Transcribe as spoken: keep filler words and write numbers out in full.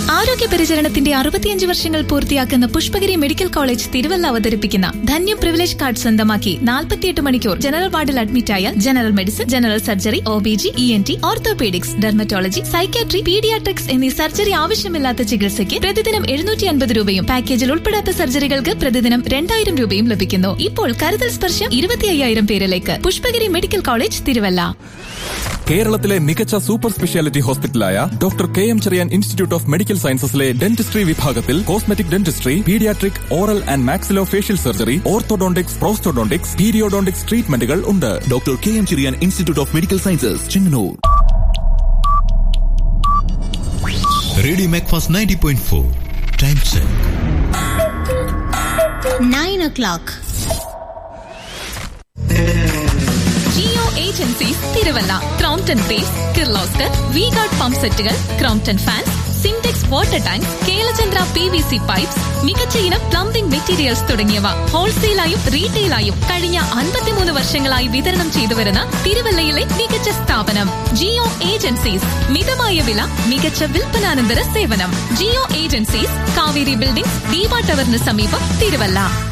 ആരോഗ്യ പരിചരണത്തിന്റെ അറുപത്തിയഞ്ച് വർഷങ്ങൾ പൂർത്തിയാക്കുന്ന പുഷ്പഗിരി മെഡിക്കൽ കോളേജ് തിരുവല്ല അവതരിപ്പിക്കുന്ന ധന്യം പ്രിവിലേജ് കാർഡ് സ്വന്തമാക്കി നാൽപ്പത്തിയെട്ട് മണിക്കൂർ ജനറൽ വാർഡിൽ അഡ്മിറ്റായ general medicine, general surgery, O B G, E N T, orthopaedics, dermatology, psychiatry, paediatrics എന്നീ സർജറി ആവശ്യമില്ലാത്ത ചികിത്സയ്ക്ക് പ്രതിദിനം എഴുന്നൂറ്റി അൻപത് രൂപയും പാക്കേജിൽ ഉൾപ്പെടാത്ത സർജറികൾക്ക് പ്രതിദിനം രണ്ടായിരം രൂപയും ലഭിക്കുന്നു. ഇപ്പോൾ കരുതൽ സ്പർശം ഇരുപത്തി അയ്യായിരം പേരിലേക്ക്. Pushpagiri medical college Thiruvalla. കേരളത്തിലെ മികച്ച super speciality ഹോസ്പിറ്റലായ doctor K M Cherian institute of medical സയൻസസിലെ dentistry വിഭാഗത്തിൽ cosmetic dentistry, paediatric, oral and maxillo facial surgery, orthodontics, prosthodontics, periodontics ട്രീറ്റ്മെന്റുകൾ ഉണ്ട്. Doctor K M Cherian institute of medical sciences, Chengannur. Radio Macfast ninety point four. Time check nine O clock. Jio agencies Thiruvalla, Crompton base, Kirloskar, V guard pump സെറ്റുകൾ, Crompton fans, Simtex water tank, Kelachandra P V C pipes, മികച്ച ഇനം plumbing materials തുടങ്ങിയവ ഹോൾസെയിലായും റീറ്റെയിലായും കഴിഞ്ഞ അൻപത്തിമൂന്ന് വർഷങ്ങളായി വിതരണം ചെയ്തുവരുന്ന തിരുവല്ലയിലെ മികച്ച സ്ഥാപനം ജിയോ ഏജൻസീസ്. മിതമായ വില, മികച്ച വിൽപ്പനാനന്തര സേവനം. ജിയോ ഏജൻസീസ്, കാവേരി ബിൽഡിംഗ്, ദീപ ടവറിന് സമീപം, തിരുവല്ല.